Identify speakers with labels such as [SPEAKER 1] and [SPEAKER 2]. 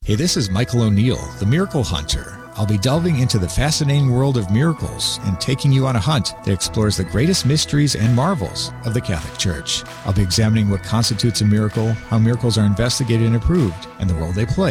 [SPEAKER 1] Hey, this is Michael O'Neill, the Miracle Hunter. I'll be delving into the fascinating world of miracles and taking you on a hunt that explores the greatest mysteries and marvels of the Catholic Church. I'll be examining what constitutes a miracle, how miracles are investigated and approved, and the role they play